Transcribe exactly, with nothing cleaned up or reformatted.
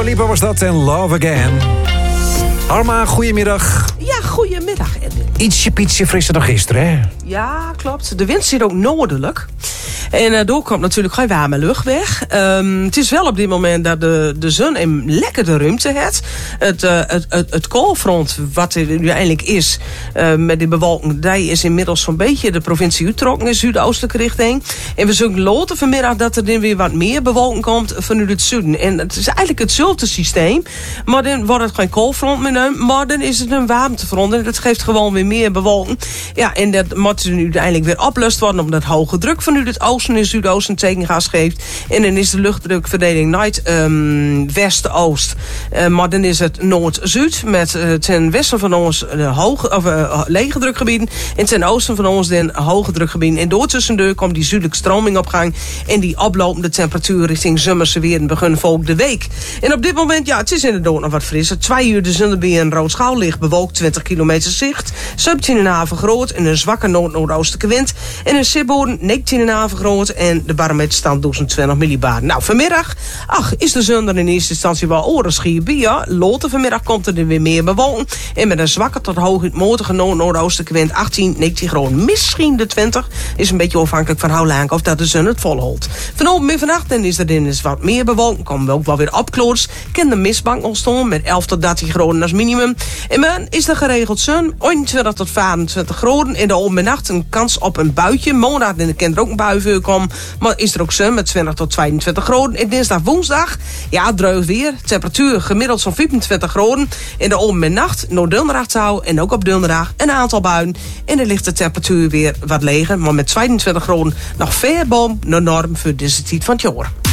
Dua Lipa was dat en Love Again. Harma, goedemiddag. Ja, goedemiddag, Edwin. Ietsje pietje frisser dan gisteren, hè? Ja, klopt. De wind zit ook noordelijk. En uh, door komt natuurlijk geen warme lucht weg. Um, het is wel op dit moment dat de, de zon een lekker de ruimte heeft. Het, uh, het, het, het koolfront, wat er nu eindelijk is, uh, met die bewolking, die is inmiddels zo'n beetje de provincie uitgetrokken in zuidoostelijke richting. En we zullen loten vanmiddag dat er dan weer wat meer bewolking komt vanuit het zuiden. En het is eigenlijk hetzelfde systeem. Maar dan wordt het geen koolfront meer, maar dan is het een warmtefront. En dat geeft gewoon weer meer bewolking. Ja, en dat moet nu uiteindelijk weer oplust worden, omdat hoge druk vanuit het oosten en zuidoosten tegengas geeft. En dan is de luchtdrukverdeling naar het um, west-oost. Uh, maar dan is het noord-zuid met uh, ten westen van ons uh, hoge, of, uh, lege drukgebieden. En ten oosten van ons dan hoge drukgebieden. En door tussendoor komt die zuidelijke stroming op gang. En die oplopende temperatuur richting zomerse weer begin volgende week. En op dit moment, ja, het is inderdaad nog wat frisser. Twee uur de zon bij een rood schouwlicht bewolkt, twintig kilometer zicht. zeventien komma vijf groot en een zwakke noord-noordoostelijke wind. En een Sibboren negentien komma vijf groot en de barometerstand twintig millibar. Nou, vanmiddag, ach, is de zon er in eerste instantie wel oorenschier bij, ja. Later vanmiddag komt er weer meer bewolking. En met een zwakke tot hoogmotige noord-noordoostelijke wind achttien, negentien groot. Misschien de twintig. Is een beetje afhankelijk van hoe lang of dat de zon het volhoudt. Vanavond en vannacht dan is er dan eens wat meer bewolking. Komen we ook wel weer opkloors. Kan de mistbank ontstaan met elf tot dertien graden als minimum. En man is er geregeld zon. eenentwintig tot vijfentwintig graden. In de overnacht een kans op een buitje. Maandag in de kan er ook een bui voorkomen. Maar is er ook zon met twintig tot tweeëntwintig graden. En dinsdag, woensdag, ja, dreug weer. Temperatuur gemiddeld zo'n vijfentwintig graden. In de overnacht, noord-donderdag zou en ook op donderdag een aantal buien. En dan ligt de temperatuur weer wat leger. Maar met tweeëntwintig graden nog ver boven de norm voor deze tijd van het jaar.